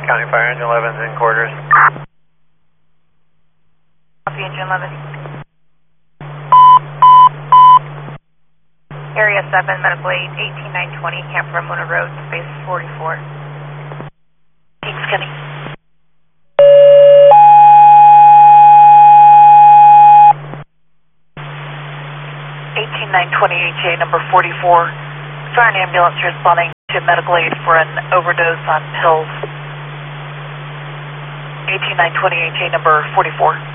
County Fire Engine 11's in quarters. Copy Engine 11. Area 7, Medical Aid, 18920, Camp Ramona Road, space 44. Thanks, Kenny. 18920 HA number 44. Fire and ambulance responding to medical aid for an overdose on pills. 18920 HA number 44.